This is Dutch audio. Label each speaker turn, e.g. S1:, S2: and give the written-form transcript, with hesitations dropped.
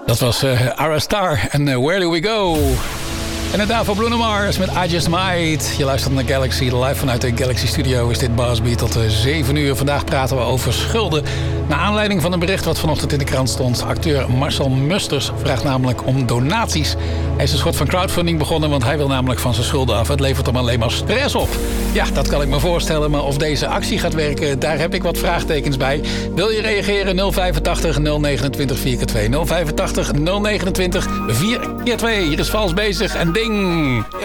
S1: Dat was Ara Star en Where Do We Go? En het daarvoor Bruno Mars met I Just Might. Je luistert naar Galaxy, live vanuit de Galaxy Studio is dit Barsbeat tot 7 uur. Vandaag praten we over schulden. Naar aanleiding van een bericht wat vanochtend in de krant stond. Acteur Marcel Musters vraagt namelijk om donaties. Hij is een soort van crowdfunding begonnen, want hij wil namelijk van zijn schulden af. Het levert hem alleen maar stress op. Ja, dat kan ik me voorstellen, maar of deze actie gaat werken, daar heb ik wat vraagtekens bij. Wil je reageren? 085 029 4x2. 085 029 4x2. Hier is Vals Bezig en ding.